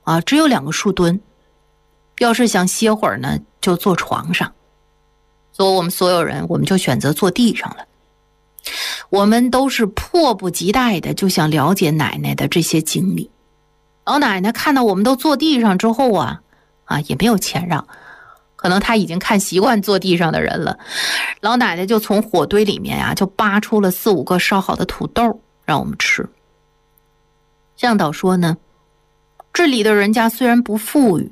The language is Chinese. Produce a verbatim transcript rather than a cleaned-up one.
啊，只有两个树墩，要是想歇会儿呢，就坐床上。所以我们所有人，我们就选择坐地上了。我们都是迫不及待的就想了解奶奶的这些经历。老奶奶看到我们都坐地上之后啊，啊也没有谦让，可能她已经看习惯坐地上的人了。老奶奶就从火堆里面啊，就扒出了四五个烧好的土豆让我们吃。向导说呢，这里的人家虽然不富裕，